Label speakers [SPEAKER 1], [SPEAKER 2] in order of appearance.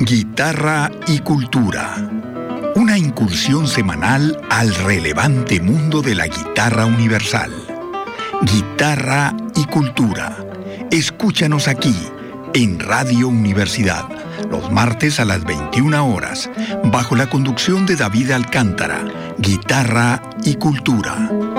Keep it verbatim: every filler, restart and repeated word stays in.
[SPEAKER 1] Guitarra y Cultura. Una incursión semanal al relevante mundo de la guitarra universal. Guitarra y Cultura. Escúchanos aquí, en Radio Universidad, los martes a las veintiuna horas, bajo la conducción de David Alcántara. Guitarra y Cultura.